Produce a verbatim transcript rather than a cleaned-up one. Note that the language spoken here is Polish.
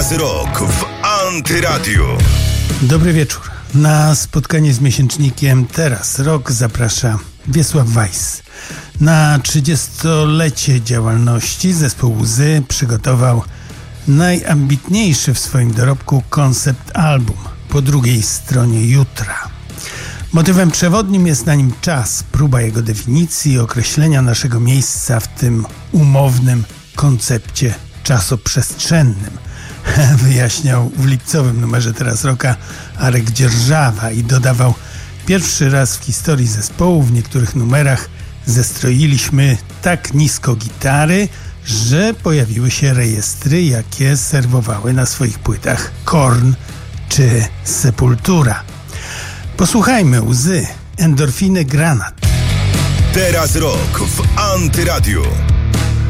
Teraz rok w Antyradiu. Dobry wieczór. Na spotkanie z miesięcznikiem Teraz Rok zaprasza Wiesław Weiss. Na trzydziestolecie działalności zespół Łzy przygotował najambitniejszy w swoim dorobku koncept album Po drugiej stronie jutra. Motywem przewodnim jest na nim czas, próba jego definicji i określenia naszego miejsca w tym umownym koncepcie czasoprzestrzennym. Wyjaśniał w lipcowym numerze Teraz Roka Arek Dzierżawa i dodawał: pierwszy raz w historii zespołu w niektórych numerach zestroiliśmy tak nisko gitary, że pojawiły się rejestry, jakie serwowały na swoich płytach Korn czy Sepultura. Posłuchajmy Łzy, Endorfiny, Granat. Teraz rok w Antyradiu.